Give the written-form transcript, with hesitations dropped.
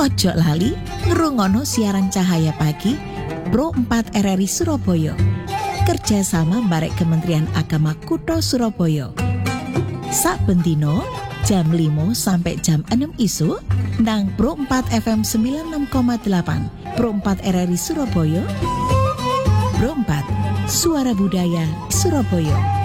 Ojo lali ngrungokno siaran Cahaya Pagi Pro 4 RRI Surabaya. Kerjasama barek Kementerian Agama Kutha Surabaya. Saben dino jam 5 sampai jam 6 isuk nang Pro 4 FM 96,8 Pro 4 RRI Surabaya. Pro 4 Suara Budaya Surabaya.